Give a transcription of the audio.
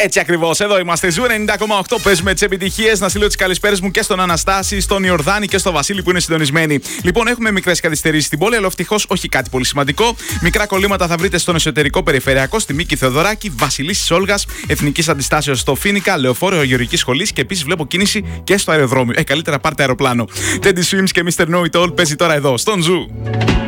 Έτσι ακριβώς, εδώ είμαστε. Ζου 90,8. Παίζουμε τις επιτυχίες. Να στείλω τις καλησπέρες μου και στον Αναστάση, στον Ιορδάνη και στον Βασίλη που είναι συντονισμένοι. Λοιπόν, έχουμε μικρές καθυστερήσεις στην πόλη, αλλά ευτυχώς όχι κάτι πολύ σημαντικό. Μικρά κολλήματα θα βρείτε στον εσωτερικό περιφερειακό, στη Μίκη Θεοδωράκη, Βασιλίσσης Όλγας, Εθνικής Αντιστάσεως στο Φίνικα, Λεωφόρο Γεωργικής Σχολής και επίσης βλέπω κίνηση και στο αεροδρόμιο. Καλύτερα πάρτε αεροπλάνο. Teddy Swims και Mr. Know It All παίζει τώρα εδώ, στον Ζου.